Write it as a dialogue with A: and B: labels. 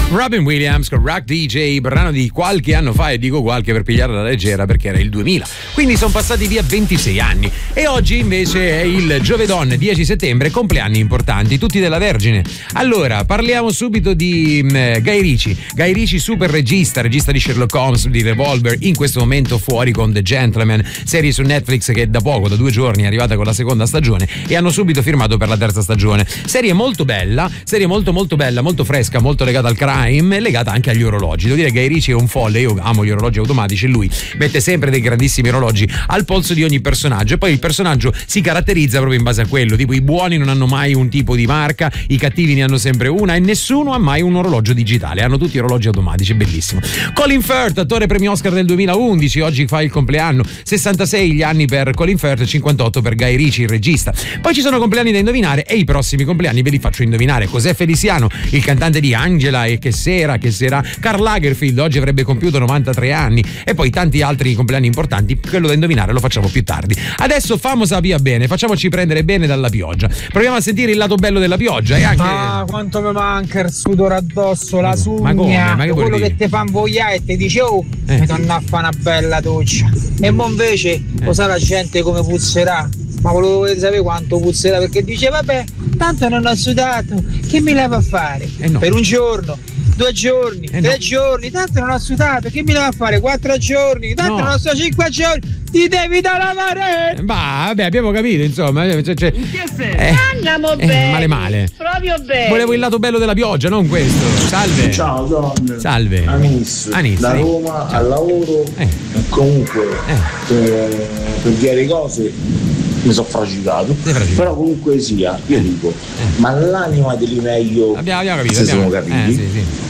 A: Robin Williams con Rock DJ, brano di qualche anno fa, e dico qualche per pigliarla leggera perché era il 2000, quindi sono passati via 26 anni e oggi invece è il giovedon 10 settembre, compleanni importanti, tutti della Vergine. Allora, parliamo subito di Guy Ritchie, super regista di Sherlock Holmes, di Revolver, in questo momento fuori con The Gentleman, serie su Netflix che da poco, da 2 giorni, è arrivata con la seconda stagione e hanno subito firmato per la terza stagione. Serie molto bella, molto bella, molto fresca, molto legata al crime, legata anche agli orologi. Devo dire che Guy Ritchie è un folle, io amo gli orologi automatici e lui mette sempre dei grandissimi orologi al polso di ogni personaggio e poi il personaggio si caratterizza proprio in base a quello, tipo i buoni non hanno mai un tipo di marca, i cattivi ne hanno sempre una e nessuno ha mai un orologio digitale, hanno tutti orologi automatici, bellissimo. Colin Firth, attore premio Oscar del 2011, oggi fa il compleanno, 66 gli anni per Colin Firth, 58 per Guy Ritchie, il regista. Poi ci sono compleanni da indovinare e i prossimi compleanni ve li faccio indovinare. José Feliciano, il cantante di Angela e Che sera, Karl Lagerfeld oggi avrebbe compiuto 93 anni e poi tanti altri compleanni importanti. Quello da indovinare lo facciamo più tardi. Adesso famosa via bene, facciamoci prendere bene dalla pioggia, proviamo a sentire il lato bello della pioggia e anche
B: quanto mi manca il sudore addosso, la sugna,
A: ma come? Ma che
B: quello che ti fa invogliare e ti dice mi torna a fare una bella doccia e mo invece lo sa la gente come puzzerà. Ma volevo sapere quanto puzzerà, perché dice vabbè, tanto non ho sudato, che mi leva a fare?
A: No.
B: Per un giorno, 2 giorni, 3 giorni, tanto non ho sudato, che mi leva a fare? 4 giorni, tanto non ho sudato, 5 giorni, ti devi da lavare!
A: Vabbè, abbiamo capito, insomma.
C: In che senso? Andiamo bene.
A: Male.
C: Proprio bene.
A: Volevo il lato bello della pioggia, non questo. Salve.
D: Ciao Don.
A: Salve.
D: Anis. Da Roma al lavoro. Comunque per via le cose mi sono fracicato. Però comunque sia, io dico, ma l'anima dell'Imeglio
A: abbiamo capito,
D: se sono capiti.
A: Sì.